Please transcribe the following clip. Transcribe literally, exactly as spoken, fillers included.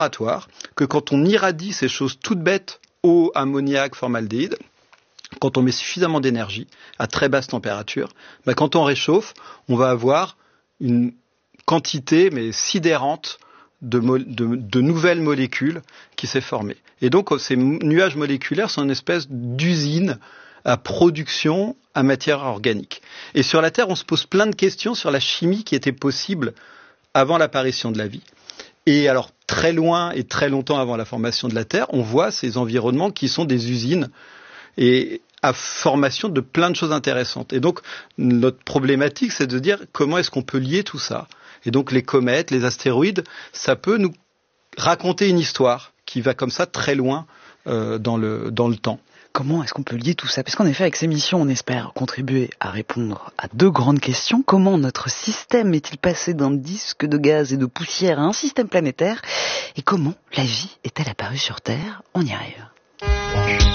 laboratoire que quand on irradie ces choses toutes bêtes, eau, ammoniac, formaldéhyde, quand on met suffisamment d'énergie à très basse température, bah quand on réchauffe, on va avoir une quantité mais sidérante de, mo- de, de nouvelles molécules qui s'est formée. Et donc ces nuages moléculaires sont une espèce d'usine à production à matière organique. Et sur la Terre, on se pose plein de questions sur la chimie qui était possible avant l'apparition de la vie. Et alors, très loin et très longtemps avant la formation de la Terre, on voit ces environnements qui sont des usines et à formation de plein de choses intéressantes. Et donc, notre problématique, c'est de dire comment est-ce qu'on peut lier tout ça. Et donc, les comètes, les astéroïdes, ça peut nous raconter une histoire qui va comme ça très loin euh, dans le, dans le temps. Comment est-ce qu'on peut lier tout ça? Parce qu'en effet, avec ces missions, on espère contribuer à répondre à deux grandes questions. Comment notre système est-il passé d'un disque de gaz et de poussière à un système planétaire? Et comment la vie est-elle apparue sur Terre? On y arrive.